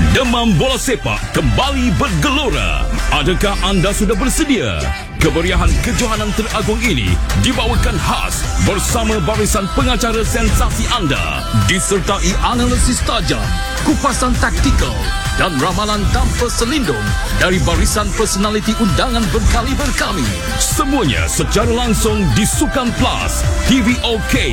Demam bola sepak kembali bergelora. Adakah anda sudah bersedia? Kemeriahan kejohanan teragung ini dibawakan khas bersama barisan pengacara sensasi anda, disertai analisis tajam, kupasan taktikal dan ramalan tanpa selindung dari barisan personaliti undangan berkaliber kami. Semuanya secara langsung di Sukan Plus, TV OK